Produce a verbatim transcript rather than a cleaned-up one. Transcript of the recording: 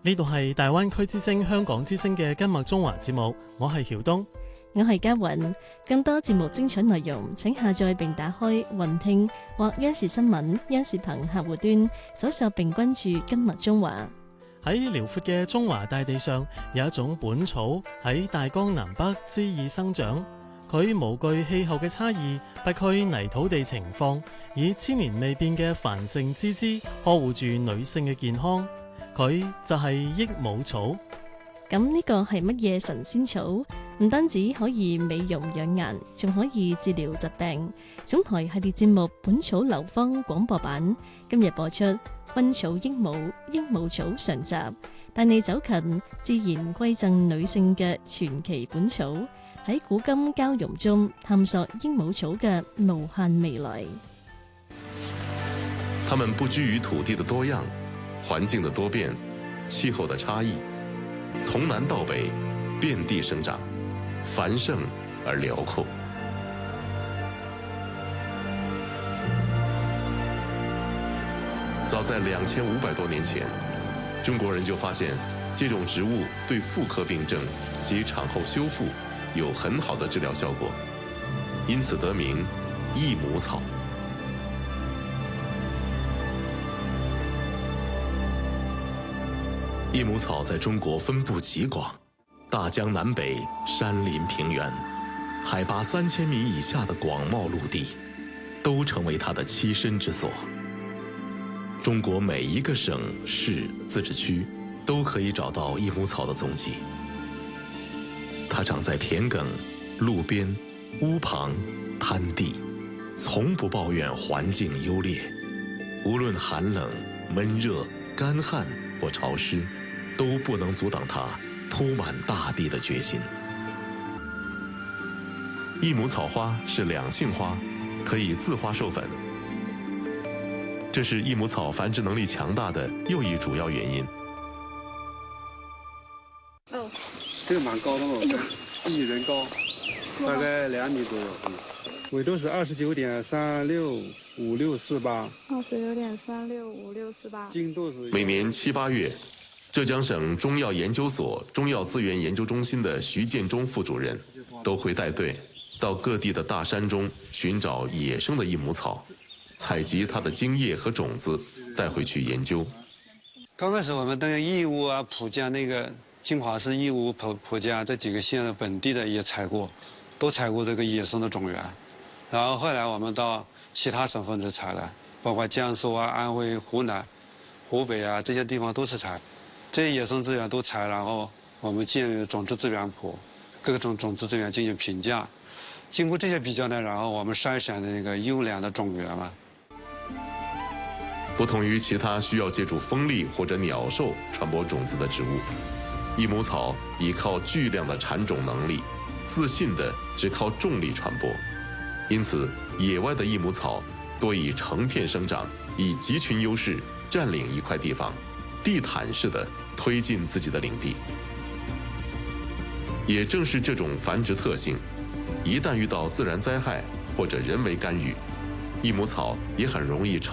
呢度係大灣區之聲香港之聲嘅今麥中華節目，我係曉東， 我係嘉韻。更多節目精彩內容，請下載並打開雲聽或央視新聞、央視頻客戶端，搜索並關注今麥中華。 喺遼闊嘅中華大地上，有一種本草喺大江南北恣意生長，佢無懼氣候嘅差異，不拘泥土地情況，以千年未變嘅繁盛之姿呵護住女性嘅健康。佢就係益母草。 咁呢個係乜嘢神仙草？唔單止可以美容養顏，仲可以治療疾病。總台系列節目《本草流芳》廣播版今日播出《薰草益母》益母草上集，帶你走近自然饋贈女性嘅傳奇本草，喺古今交融中探索益母草嘅無限未來。 它們不拘於土地的多樣、環境的多變、氣候的差異，從南到北遍地生長，繁盛而遼闊。早在兩千五百多年前，中國人就發現這種植物對婦科病症及產後修復有很好的治療效果，因此得名益母草。益母草在中國分布極廣，大江南北、山林平原，海拔三千米以下的廣袤陸地，都成為它的棲身之所。中國每一個省市自治區都可以找到益母草的蹤跡。它長在田埂、路邊、屋旁、灘地，從不抱怨環境優劣，無論寒冷、悶熱、乾旱或潮濕，都不能阻擋它鋪滿大地的決心。益母草花是兩性花，可以自花授粉，這是益母草繁殖能力強大的又一主要原因。 哦，這個蠻高的哦，哎呦，一米人高，大概兩米左右。緯度是二十九點三六五六四八。 二十九點三六五六四八。 經度是。 每年七八月，浙江省中藥研究所中藥資源研究中心的徐建中副主任都會帶隊到各地的大山中尋找野生的益母草，採集它的精液和種子帶回去研究。 剛開始我們登義烏啊、蒲江那個金華市義烏、蒲蒲江這幾個縣的本地的也採過，都採過這個野生的種源。然後後來我們到其他省份去採了，包括江蘇啊、安徽、湖南、湖北啊這些地方都是採。這些野生資源都採，然後我們進種子資源譜，各種種子資源進行評價。經過這些比較呢，然後我們篩選的那個優良的種源嘛。 不同於其他需要借助風力或者鳥獸傳播種子的植物，益母草依靠巨量的產種能力，自信地只靠重力傳播。因此，野外的益母草多以成片生長，以集群優勢佔領一塊地方，地毯式的推進自己的領地。也正是這種繁殖特性，一旦遇到自然災害或者人為干預，益母草也很容易成